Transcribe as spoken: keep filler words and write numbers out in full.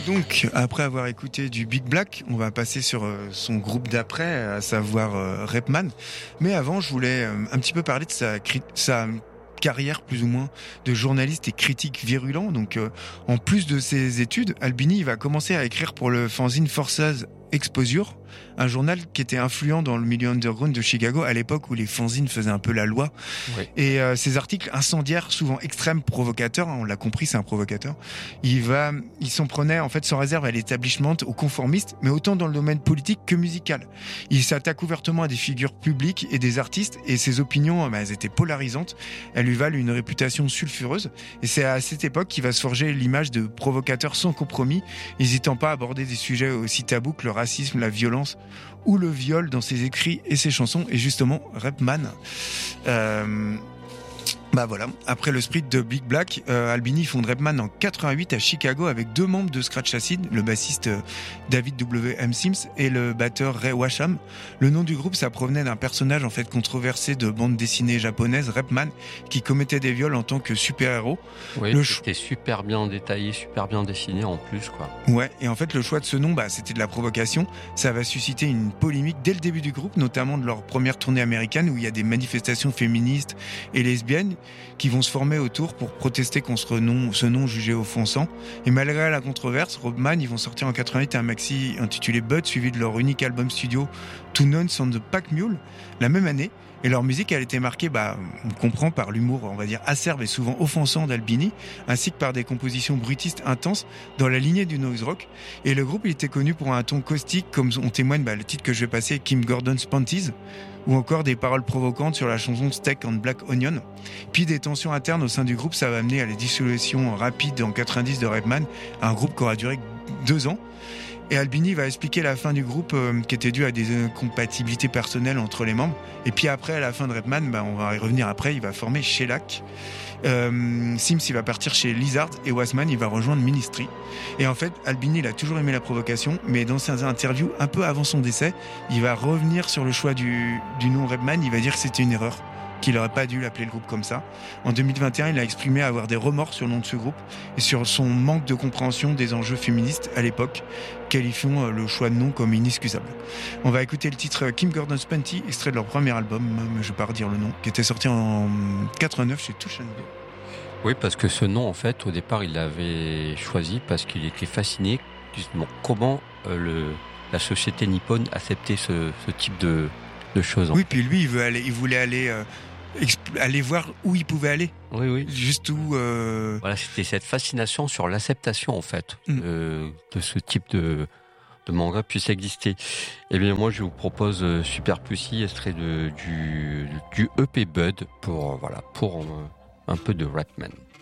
Donc, après avoir écouté du Big Black, on va passer sur euh, son groupe d'après, à savoir euh, Rapman. Mais avant, je voulais euh, un petit peu parler de sa, cri- sa carrière plus ou moins de journaliste et critique virulent. Donc, euh, en plus de ses études, Albini il va commencer à écrire pour le fanzine Forces Exposure, un journal qui était influent dans le milieu underground de Chicago à l'époque où les fanzines faisaient un peu la loi. Oui. Et euh, ces articles incendiaires, souvent extrêmes, provocateurs, hein, on l'a compris, c'est un provocateur. Il va, il s'en prenait en fait sans réserve à l'établissement, aux conformistes, mais autant dans le domaine politique que musical. Il s'attaque ouvertement à des figures publiques et des artistes, et ses opinions, bah, elles étaient polarisantes. Elles lui valent une réputation sulfureuse. Et c'est à cette époque qu'il va se forger l'image de provocateur sans compromis, n'hésitant pas à aborder des sujets aussi tabous que le racisme, la violence ou le viol dans ses écrits et ses chansons. Et justement, Rapman, euh, bah voilà. Après le split de Big Black, euh, Albini fonde Rapman en quatre-vingt-huit à Chicago avec deux membres de Scratch Acid, le bassiste euh, David W M Sims et le batteur Ray Washam. Le nom du groupe, ça provenait d'un personnage en fait controversé de bande dessinée japonaise, Rapman, qui commettait des viols en tant que super-héros. Oui, Le c'était ch- super bien détaillé, super bien dessiné en plus, quoi. Ouais, et en fait le choix de ce nom, bah, c'était de la provocation. Ça va susciter une polémique dès le début du groupe, notamment de leur première tournée américaine où il y a des manifestations féministes et lesbiennes qui vont se former autour pour protester contre ce nom, ce nom jugé offensant. Et malgré la controverse, Rapman, ils vont sortir en quatre-vingt-huit un maxi intitulé Bud, suivi de leur unique album studio Two Nuns on the Pack Mule, la même année. Et leur musique, elle était marquée, bah, on comprend, par l'humour, on va dire, acerbe et souvent offensant d'Albini, ainsi que par des compositions bruitistes intenses dans la lignée du noise rock. Et le groupe, il était connu pour un ton caustique, comme on témoigne, bah, le titre que je vais passer, Kim Gordon's Panties, ou encore des paroles provocantes sur la chanson Steak and Black Onion. Puis des tensions internes au sein du groupe, ça va amener à la dissolution rapide en quatre-vingt-dix de Rapman, un groupe qui aura duré deux ans. Et Albini va expliquer la fin du groupe euh, qui était due à des incompatibilités personnelles entre les membres. Et puis après, à la fin de Rapman, bah, on va y revenir après, il va former Shellac. Euh, Sims, il va partir chez Lizard et Wasman, il va rejoindre Ministry. Et en fait, Albini, il a toujours aimé la provocation, mais dans ses interviews, un peu avant son décès, il va revenir sur le choix du, du nom Rapman, il va dire que c'était une erreur, qu'il n'aurait pas dû l'appeler le groupe comme ça. En deux mille vingt et un, il a exprimé avoir des remords sur le nom de ce groupe et sur son manque de compréhension des enjeux féministes à l'époque, qualifiant le choix de nom comme inexcusable. On va écouter le titre Kim Gordon's Panty, extrait de leur premier album, je ne vais pas redire le nom, qui était sorti en quatre-vingt-neuf chez Touch and Go. Oui, parce que ce nom, en fait, au départ, il l'avait choisi parce qu'il était fasciné, justement, comment euh, le, la société nippone acceptait ce, ce type de, de choses. Oui, puis lui, il, veut aller, il voulait aller... Euh, aller voir où il pouvait aller. Oui, oui. Juste où... Euh... Voilà, c'était cette fascination sur l'acceptation, en fait, mm. de, de ce type de, de manga puisse exister. Eh bien, moi, je vous propose euh, Super Pussy, extrait de, du, du E P Bud, pour, voilà, pour euh, un peu de Rapman.